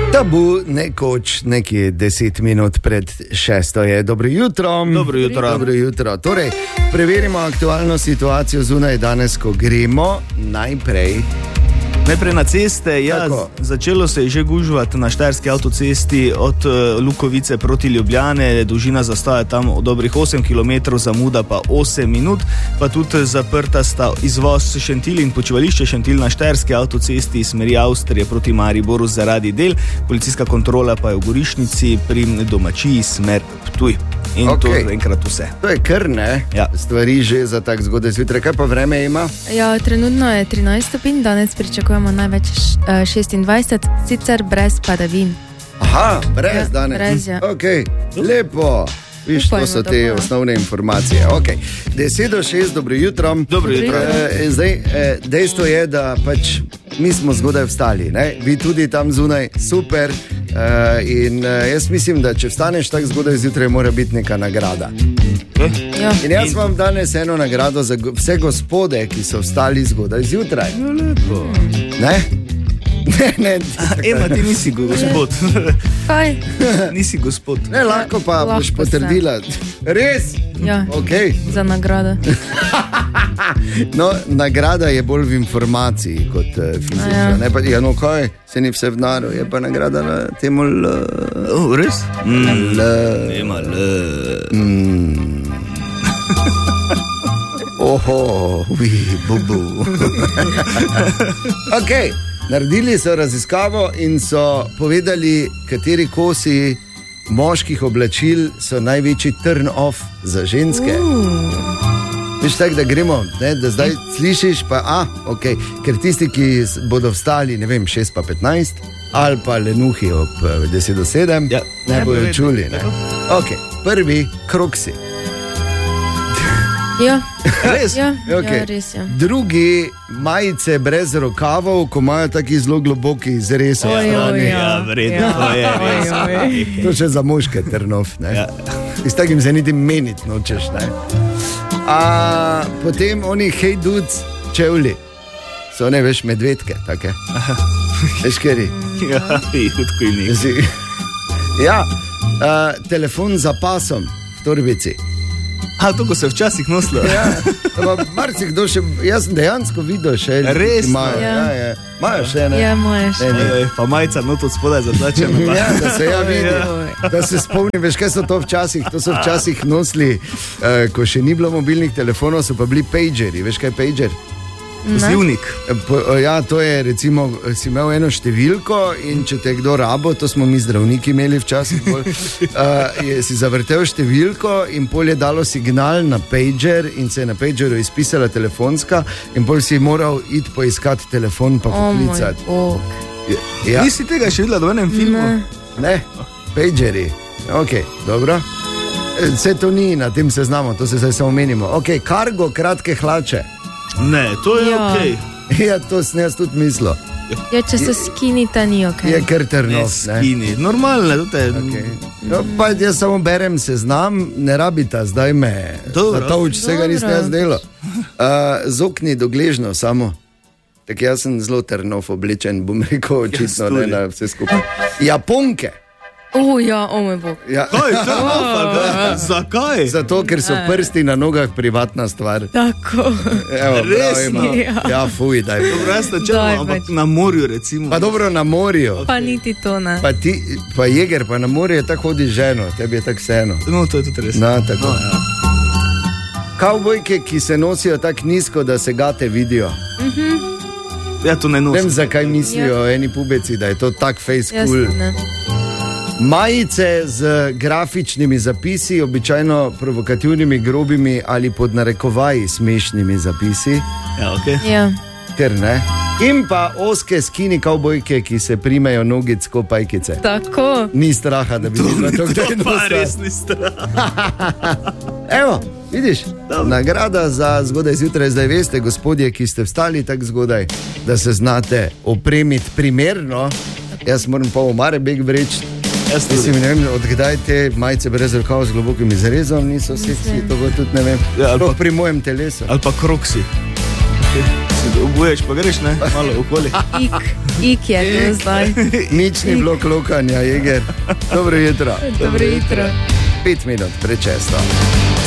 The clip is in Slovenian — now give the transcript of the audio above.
Tabu nekoč nekje 10 minut pred 6. je. Dobro jutro. Dobro jutro. Torej, preverimo aktualno situacijo zunaj danes, ko gremo najprej na ceste. Ja, začelo se je že gužvati na štajerski avtocesti od Lukovice proti Ljubljane. Dolžina zastoja tam dobrih 8 km, zamuda pa 8 minut. Pa tudi zaprta sta izvoz Šentilj in počivališče Šentilj na štajerski avtocesti iz smeri Avstrije proti Mariboru zaradi del. Policijska kontrola pa je v Gorišnici pri Domačiji smer Ptuj. In to je enkrat vse. To je kar ne, stvari že za tak zgodaj zjutraj. Kaj pa vreme ima? Ja, trenutno je 13 stopinj, danes pričakujemo največ 26, sicer brez padavin. Aha, brez danes. Brez, ja. Lepo. Viš, to so te osnovne informacije. 10 do 6, dobro jutro. Dobro jutro. Zdaj, dejstvo je, da pač mi smo zgodaj vstali, ne? Vi tudi tam zunaj, super. In jaz mislim, da če vstaneš tako zgodaj zjutraj, mora biti neka nagrada. In jaz vam danes eno nagrado za vse gospode, ki so vstali zgodaj zjutraj. Ne? Ne. Ema, ti nisi gospod. Kaj? Nisi gospod. Ne, lahko pa boš potrdila. Res? Ja, za nagrado. No, nagrada je bolj v informaciji kot fizična. Ne pa, no kaj, se ni vse v naru, je pa nagrada na temu L. Res? Ema L. Oho, bubu. Naredili so raziskavo in so povedali, kateri kosi moških oblačil so največji turn off za ženske. Veš tako, da gremo, ne, da zdaj slišiš, pa ker tisti, ki bodo vstali, ne vem, 6 pa 15, ali pa lenuhi ob 10 do 7, ne bojo čuli. Ne? Prvi kroksi. Ja, res? Ja, res je. Drugi majice brez rokavov, ko imajo taki zelo globoki izrez. Vredno, to je res. To še za moške trnov, ne? S takim se niti meniti nočeš, ne? Potem oni hey dudes čevlji. So ne, veš, medvedke, take. Veš, kjeri? Ja, telefon za pasom v torbici. To, ko se včasih nosilo. Marsikdo še, jaz sem dejansko videl še. Res? Imajo še, ne? Ja, imajo še. Pa majica not od spodaj zatlačena. Da se vidi, da se spomnim, veš, kaj so to včasih? To so včasih nosili, ko še ni bilo mobilnih telefonov, so pa bili pageri. Veš, kaj je pager? Zivnik. Ja, to je, recimo, si imel eno številko in če te kdo rabo, to smo mi zdravniki imeli včasih, si zavrtel številko in pol je dalo signal na pager in se je na pageru izpisala telefonska in pol si moral iti poiskati telefon pa poklicati. Nisi tega še videla v enem filmu? Ne, pageri. Dobro. Vse to ni na tem seznamu, to se zdaj samo menimo. Cargo, kratke hlače. Ne, to je Ja, to sem jaz tudi mislil. Ja, če so skini, ta ni Je kar trnov, ne? Skini, normalne, to je. No, pa jaz samo berem seznam, ne rabita, zdaj me zatavč, vsega nisem jaz delal. Zokni dogležno samo. Tak jaz sem zelo trnov oblečen, bom rekel, očitno ne na vse skupaj. Japonke. Ja, moj bog. Zakaj? Zato, ker so prsti na nogah privatna stvar. Tako. Res? Ja, fuj, daj. Dobro, jaz načelno, ampak na morju, recimo. Pa dobro, na morju. Pa niti to ne. Pa jeger, pa na morju je tako hodi ženo, tebi je tako vseeno. No, to je tudi res. Tako. Kavbojke, ki se nosijo tako nizko, da se gate vidijo. Ja, to ne nosim. Vem, zakaj mislijo eni pubeci, da je to tak face cool. Ne. Majice z grafičnimi zapisi, običajno provokativnimi, grobimi ali pod narekovaji smešnimi zapisi. Ja. Ker ne. In pa oske skini kavbojke, ki se primejo nogic ko pajkice. Tako. Ni straha, da bi videla to, kdo je nosa. To pa res ni straha. Evo, vidiš, nagrada za zgodaj zjutraj. Zdaj veste, gospodje, ki ste vstali tako zgodaj, da se znate opremiti primerno. Jaz moram pa v Marebeg vreči. Mislim, ne vem, odkdaj te majice brez rokav z globokim izrezom niso seksi, to bo tudi ne vem. Pri mojem telesu. Ali pa kroksi. Se obuješ, pa greš, ne? Malo okoli. Ik je to zdaj. Nič ni bilo klokanja, Jeger. Dobro jutro. Dobro jutro. 5 minut pred 6.